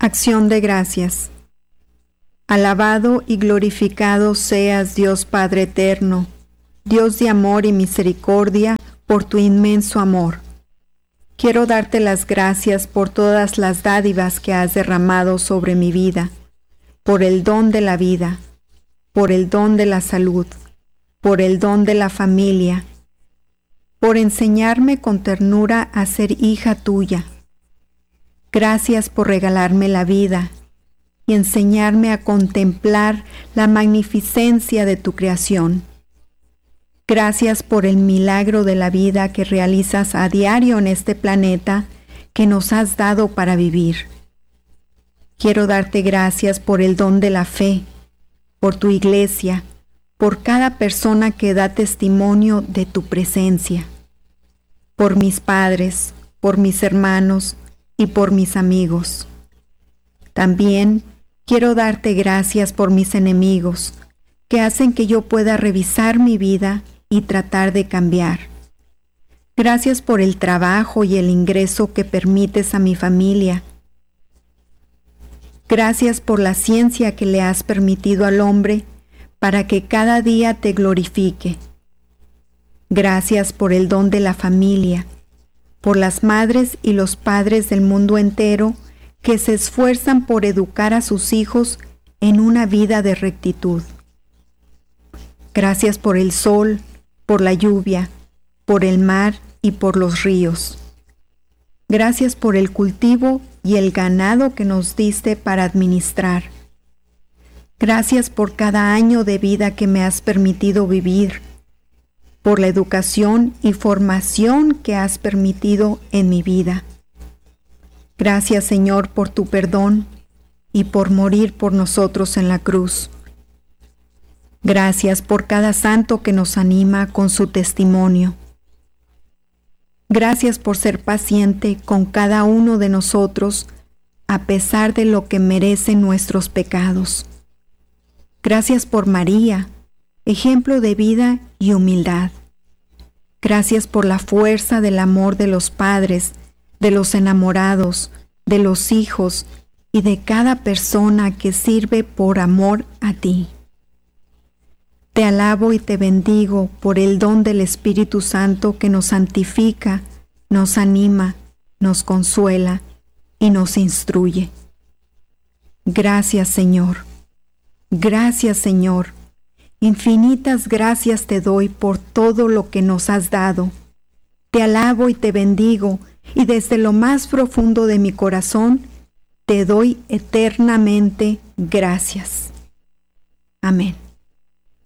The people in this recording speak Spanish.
Acción de gracias. Alabado y glorificado seas, Dios Padre eterno, Dios de amor y misericordia, por tu inmenso amor. Quiero darte las gracias por todas las dádivas que has derramado sobre mi vida, por el don de la vida, por el don de la salud, por el don de la familia, por enseñarme con ternura a ser hija tuya. Gracias por regalarme la vida y enseñarme a contemplar la magnificencia de tu creación. Gracias por el milagro de la vida que realizas a diario en este planeta que nos has dado para vivir. Quiero darte gracias por el don de la fe, por tu iglesia, por cada persona que da testimonio de tu presencia, por mis padres, por mis hermanos y por mis amigos. También quiero darte gracias por mis enemigos, que hacen que yo pueda revisar mi vida y tratar de cambiar. Gracias por el trabajo y el ingreso que permites a mi familia. Gracias por la ciencia que le has permitido al hombre para que cada día te glorifique. Gracias por el don de la familia, por las madres y los padres del mundo entero que se esfuerzan por educar a sus hijos en una vida de rectitud. Gracias por el sol, por la lluvia, por el mar y por los ríos. Gracias por el cultivo y el ganado que nos diste para administrar. Gracias por cada año de vida que me has permitido vivir, por la educación y formación que has permitido en mi vida. Gracias, Señor, por tu perdón y por morir por nosotros en la cruz. Gracias por cada santo que nos anima con su testimonio. Gracias por ser paciente con cada uno de nosotros a pesar de lo que merecen nuestros pecados. Gracias por María, ejemplo de vida y humildad. Gracias por la fuerza del amor de los padres, de los enamorados, de los hijos y de cada persona que sirve por amor a ti. Te alabo y te bendigo por el don del Espíritu Santo que nos santifica, nos anima, nos consuela y nos instruye. Gracias, Señor. Gracias, Señor. Infinitas gracias te doy por todo lo que nos has dado. Te alabo y te bendigo, y desde lo más profundo de mi corazón te doy eternamente gracias. Amén.